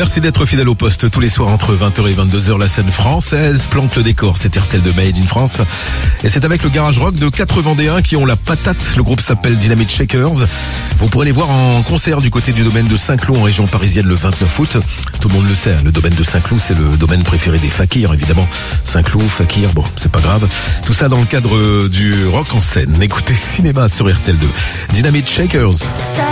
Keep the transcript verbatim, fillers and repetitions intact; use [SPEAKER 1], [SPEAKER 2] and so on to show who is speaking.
[SPEAKER 1] Merci d'être fidèle au poste tous les soirs entre vingt heures et vingt-deux heures. La scène française plante le décor. C'est R T L de Made in France. Et c'est avec le garage rock de quatre-vingt-un qui ont la patate. Le groupe s'appelle Dynamite Shakers. Vous pourrez les voir en concert du côté du domaine de Saint-Cloud en région parisienne le vingt-neuf août. Tout le monde le sait, le domaine de Saint-Cloud, c'est le domaine préféré des fakirs, évidemment. Saint-Cloud, fakir, bon, c'est pas grave. Tout ça dans le cadre du rock en scène. Écoutez Cinéma sur R T L deux. Dynamite Shakers.